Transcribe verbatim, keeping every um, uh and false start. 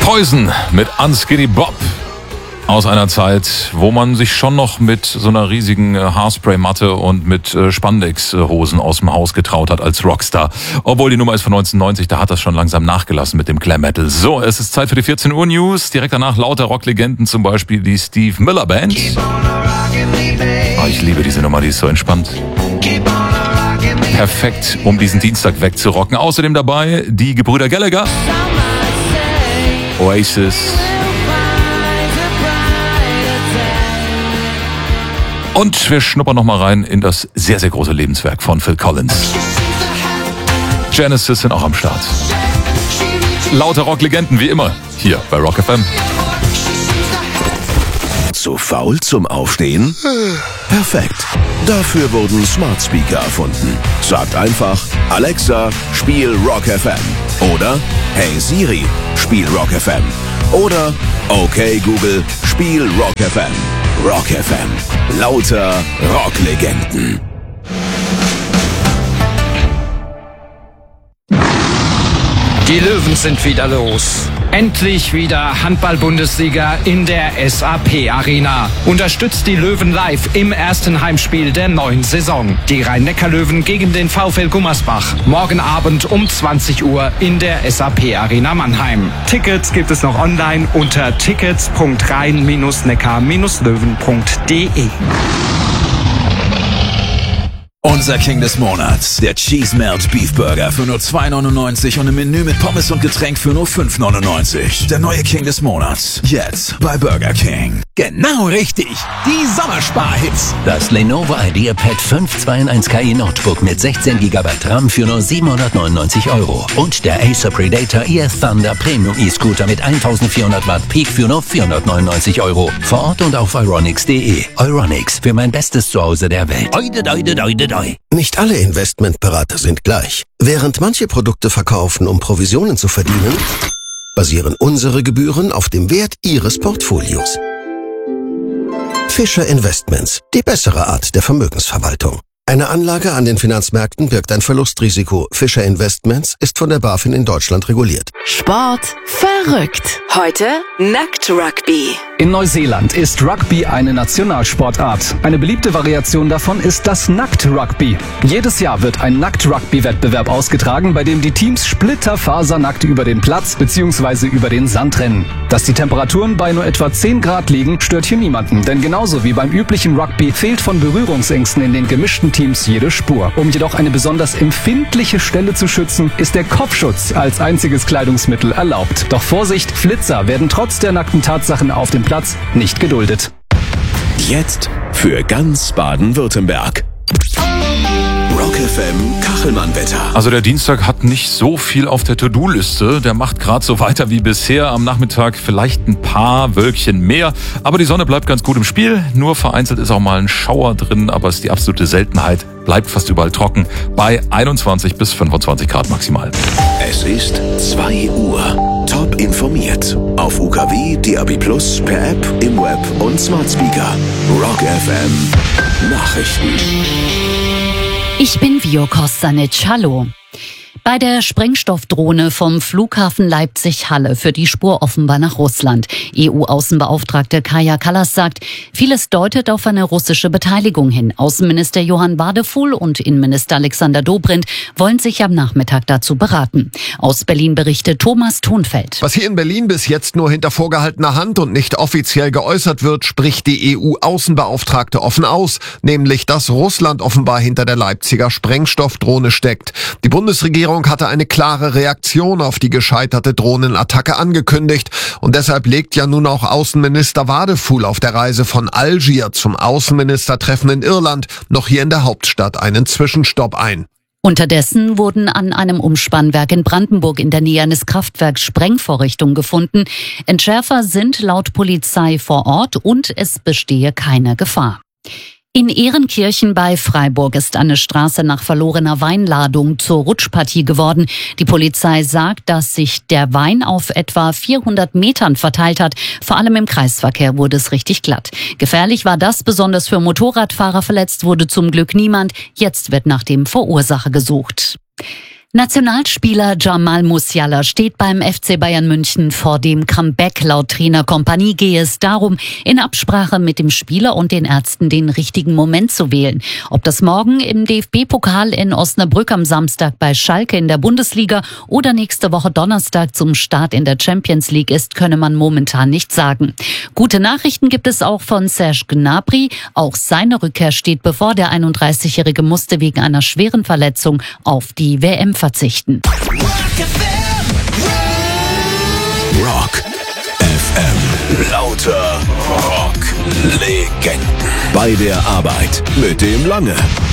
Poison mit Unskinny Bob. Aus einer Zeit, wo man sich schon noch mit so einer riesigen Haarspray-Matte und mit Spandex-Hosen aus dem Haus getraut hat als Rockstar. Obwohl die Nummer ist von neunzehnhundertneunzig, da hat das schon langsam nachgelassen mit dem Glam Metal. So, es ist Zeit für die vierzehn Uhr News. Direkt danach lauter Rocklegenden, zum Beispiel die Steve Miller Band. Oh, ich liebe diese Nummer, die ist so entspannt. Perfekt, um diesen Dienstag wegzurocken. Außerdem dabei die Gebrüder Gallagher, Oasis, und wir schnuppern noch mal rein in das sehr, sehr große Lebenswerk von Phil Collins. Genesis sind auch am Start. Lauter Rocklegenden wie immer hier bei Rock F M. Zu faul zum Aufstehen? Perfekt. Dafür wurden Smart Speaker erfunden. Sagt einfach, Alexa, spiel Rock F M. Oder, hey Siri, spiel Rock F M. Oder, okay Google, spiel Rock F M. Rock F M. Lauter Rocklegenden. Die Löwen sind wieder los. Endlich wieder Handball-Bundesliga in der S A P-Arena. Unterstützt die Löwen live im ersten Heimspiel der neuen Saison. Die Rhein-Neckar-Löwen gegen den VfL Gummersbach. Morgen Abend um zwanzig Uhr in der S A P-Arena Mannheim. Tickets gibt es noch online unter tickets punkt rhein neckar löwen punkt de. Unser King des Monats, der Cheese Melt Beef Burger für nur zwei neunundneunzig und ein Menü mit Pommes und Getränk für nur fünf neunundneunzig. Der neue King des Monats, jetzt bei Burger King. Genau richtig, die Sommerspar-Hits. Das Lenovo IdeaPad fünf zwei in eins K I Notebook mit sechzehn Gigabyte RAM für nur siebenhundertneunundneunzig Euro. Und der Acer Predator E F Thunder Premium E-Scooter mit eintausendvierhundert Watt Peak für nur vierhundertneunundneunzig Euro. Vor Ort und auf euronics punkt de. Euronics, für mein bestes Zuhause der Welt. Oide, oide, oide. Nicht alle Investmentberater sind gleich. Während manche Produkte verkaufen, um Provisionen zu verdienen, basieren unsere Gebühren auf dem Wert Ihres Portfolios. Fischer Investments, die bessere Art der Vermögensverwaltung. Eine Anlage an den Finanzmärkten birgt ein Verlustrisiko. Fischer Investments ist von der BaFin in Deutschland reguliert. Sport verrückt. Heute Nackt-Rugby. In Neuseeland ist Rugby eine Nationalsportart. Eine beliebte Variation davon ist das Nackt-Rugby. Jedes Jahr wird ein Nackt-Rugby-Wettbewerb ausgetragen, bei dem die Teams splitterfasernackt über den Platz bzw. über den Sand rennen. Dass die Temperaturen bei nur etwa zehn Grad liegen, stört hier niemanden, denn genauso wie beim üblichen Rugby fehlt von Berührungsängsten in den gemischten Teams jede Spur. Um jedoch eine besonders empfindliche Stelle zu schützen, ist der Kopfschutz als einziges Kleidungsmittel erlaubt. Doch Vorsicht, Flitzer werden trotz der nackten Tatsachen auf dem Platz nicht geduldet. Jetzt für ganz Baden-Württemberg. Rock F M Kachelmann-Wetter. Also der Dienstag hat nicht so viel auf der To-Do-Liste. Der macht gerade so weiter wie bisher. Am Nachmittag vielleicht ein paar Wölkchen mehr. Aber die Sonne bleibt ganz gut im Spiel. Nur vereinzelt ist auch mal ein Schauer drin, aber es ist die absolute Seltenheit. Bleibt fast überall trocken bei einundzwanzig bis fünfundzwanzig Grad maximal. Es ist zwei Uhr. Top informiert. Auf U K W, D A B plus, per App, im Web und Smart Speaker. Rock F M Nachrichten. Ich bin Vio Kostanic. Hallo. Bei der Sprengstoffdrohne vom Flughafen Leipzig-Halle führt die Spur offenbar nach Russland. E U-Außenbeauftragte Kaja Kallas sagt, vieles deutet auf eine russische Beteiligung hin. Außenminister Johann Wadefuhl und Innenminister Alexander Dobrindt wollen sich am Nachmittag dazu beraten. Aus Berlin berichtet Thomas Thunfeld. Was hier in Berlin bis jetzt nur hinter vorgehaltener Hand und nicht offiziell geäußert wird, spricht die E U-Außenbeauftragte offen aus, nämlich dass Russland offenbar hinter der Leipziger Sprengstoffdrohne steckt. Die Bundesregierung hatte eine klare Reaktion auf die gescheiterte Drohnenattacke angekündigt und deshalb legt ja nun auch Außenminister Wadefuhl auf der Reise von Algier zum Außenministertreffen in Irland noch hier in der Hauptstadt einen Zwischenstopp ein. Unterdessen wurden an einem Umspannwerk in Brandenburg in der Nähe eines Kraftwerks Sprengvorrichtungen gefunden. Entschärfer sind laut Polizei vor Ort und es bestehe keine Gefahr. In Ehrenkirchen bei Freiburg ist eine Straße nach verlorener Weinladung zur Rutschpartie geworden. Die Polizei sagt, dass sich der Wein auf etwa vierhundert Metern verteilt hat. Vor allem im Kreisverkehr wurde es richtig glatt. Gefährlich war das besonders für Motorradfahrer. Verletzt wurde zum Glück niemand. Jetzt wird nach dem Verursacher gesucht. Nationalspieler Jamal Musiala steht beim F C Bayern München vor dem Comeback. Laut Trainer Kompanie gehe es darum, in Absprache mit dem Spieler und den Ärzten den richtigen Moment zu wählen. Ob das morgen im D F B-Pokal in Osnabrück, am Samstag bei Schalke in der Bundesliga oder nächste Woche Donnerstag zum Start in der Champions League ist, könne man momentan nicht sagen. Gute Nachrichten gibt es auch von Serge Gnabry. Auch seine Rückkehr steht bevor. Der einunddreißigjährige musste wegen einer schweren Verletzung auf die W M verzichten. Rock F M. Lauter Rock-Legenden. Bei der Arbeit mit dem Lange.